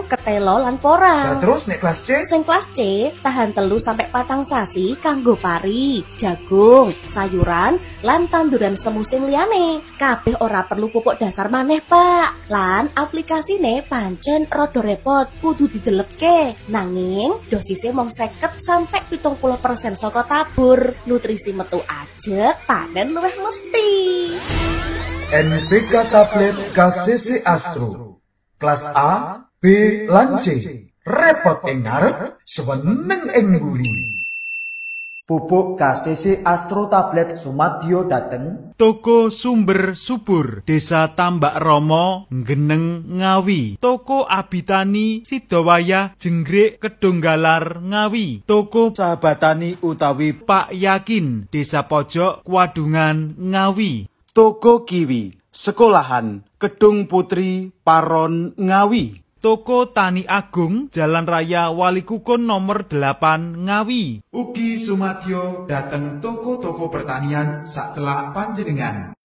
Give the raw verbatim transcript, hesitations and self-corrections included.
ketelo lan porang. Nah, terus nek kelas C? Sing kelas C tahan telu sampai patang sasi kanggo pari, jagung, sayuran, lan tanduran semusim liyane. Kabeh ora perlu pupuk dasar maneh, Pak. Lan aplikasine pancen rada repot, kudu didelepke. Nanging dosisnya mung seket sampai pitung puluh persen saka tabur. Nutrisi metu ajeg, panen luwih mesti. N P K tablet K C C Astro. Kelas A, B, lan C. Repot ing ngarep, seneng ing mburi. Pupuk K C C Astro tablet sumadyo dateng Toko Sumber Subur, Desa Tambak Romo, Geneng, Ngawi. Toko Abitani, Sidowayah, Jenggrik, Kedunggalar, Ngawi. Toko Sahabatani utawi Pak Yakin, Desa Pojok, Wadungan, Ngawi. Toko Kiwi, Sekolahan, Kedung Putri, Paron, Ngawi. Toko Tani Agung, Jalan Raya Walikukun nomor delapan, Ngawi. Ugi sumadyo dateng toko-toko pertanian sak celak panjenengan.